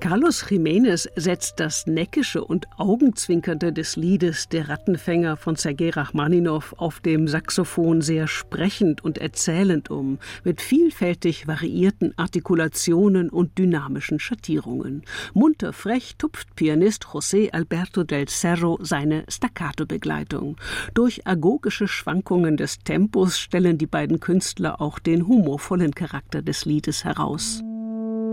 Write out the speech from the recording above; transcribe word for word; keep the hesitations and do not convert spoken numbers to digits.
Carlos Jiménez setzt das Neckische und Augenzwinkernde des Liedes Der Rattenfänger von Sergei Rachmaninow auf dem Saxophon sehr sprechend und erzählend um, mit vielfältig variierten Artikulationen und dynamischen Schattierungen. Munter frech tupft Pianist José Alberto del Cerro seine Staccato-Begleitung. Durch agogische Schwankungen des Tempos stellen die beiden Künstler auch den humorvollen Charakter des Liedes heraus.